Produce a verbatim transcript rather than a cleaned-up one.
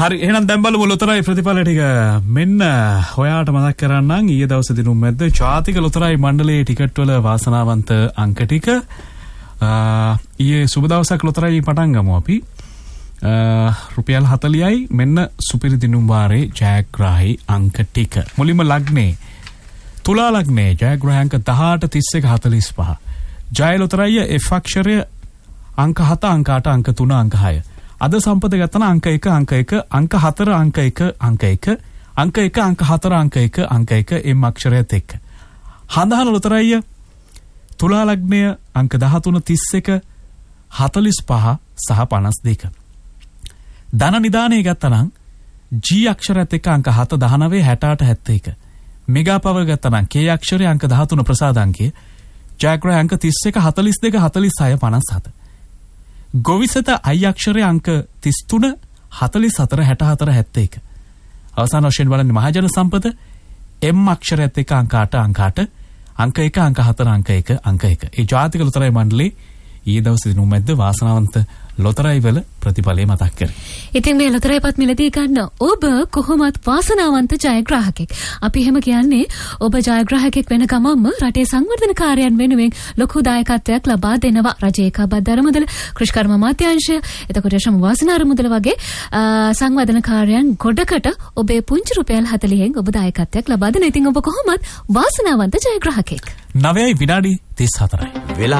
හරි එහෙනම් දැන් බලමු ලොතරැයි ප්‍රතිඵල ටික. මෙන්න ඔයාට මතක් කරන්නම් ඊයේ දවසේ දිනුම් මැද්ද ජාතික ලොතරැයි මණ්ඩලයේ ටිකට් වල වාසනාවන්ත අංක ටික. ඊයේ සුබ දවසක් ලොතරැයි පටන් ගමු අපි. රුපියල් හතලිහයි මෙන්න සුපිරි දිනුම් වාරේ ජයග්‍රාහී අංක ටික. මුලින්ම ලග්නේ තුලා ලග්නේ ජයග්‍රාහී අංක දහඅට තිස් එක හතළිස් පහ. ජය ලොතරැයි F අක්ෂරය අංක හත අංක අට අංක තුන අංක හය. අද සම්පත ගත්තන අංක එක අංක එක අංක හතර අංක එක අංක එක අංක එක අංක හතර අංක එක අංක එක M අක්ෂරයත් එක්ක. හඳහන ලොතරැයි තුලා ලග්නය අංක දහතුන තිස් එක හතළිස් පහ සහ පනස් දෙක. ධන නිදානය ගත්තනම් G අක්ෂරයත් එක්ක අංක හත දහනවය හැට අට හැත්තෑ එක. මෙගා පවර් ගත්තනම් K අක්ෂරය අංක දහතුන ප්‍රසාද අංකය ජයග්‍රාහී අංක තිස් එක හතළිස් දෙක හතළිස් හය පනස් හත. ගොවිසත I අක්ෂරය අංක තිස් තුන හතළිස් හතර හැට හතර හැත්තෑ එක. අවසාන වශයෙන් බලන්නේ මහජන සම්පත M අක්ෂරයත් එක්ක අංක අට අංක අට අංක එක අංක හතර අංක එක අංක එක. ඒ ජාතික ලොතරැයි මණ්ඩලයේ ඊයේ දවසේ දිනුම් මැද්ද වාසනාවන්ත ලොතරැයි වල ප්‍රතිඵලය මතක් කරේ. ඉතින් මේ ලොතරැයිපත් මිලදී ගන්න ඔබ කොහොමත් වාසනාවන්ත ජයග්‍රාහකෙක්. අපි එහෙම කියන්නේ ඔබ ජයග්‍රාහකෙක් වෙන ගමන්ම රටේ සංවර්ධන කාර්යයන් වෙනුවෙන් ලොකු දායකත්වයක් ලබා දෙනවා. රජයේ කබද්දර මුදල, කෘෂිකර්ම අමාත්‍යාංශය, එතකොට ශ්‍රම වාසනාර මුදල වගේ සංවර්ධන කාර්යයන් ගොඩකට ඔබේ පුංචි රුපියල් හතළිහෙන් ඔබ දායකත්වයක් ලබා දෙන. ඉතින් ඔබ කොහොමත් වාසනාවන්ත ජයග්‍රාහකෙක්. නවයයි විනාඩි තිස් හතරයි. වෙලා